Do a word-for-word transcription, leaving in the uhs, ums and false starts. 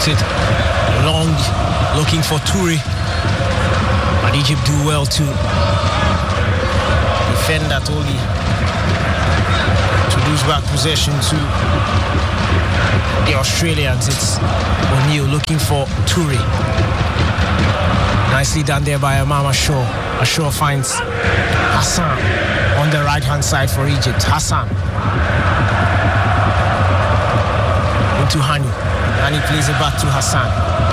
puts it long, looking for Toure. But Egypt do well to defend that only to lose back possession to the Australians. It's O'Neal looking for Toure. Nicely done there by Amama Shaw. Shaw finds Hassan on the right hand side for Egypt. Hassan into Hani. Hani plays it back to Hassan.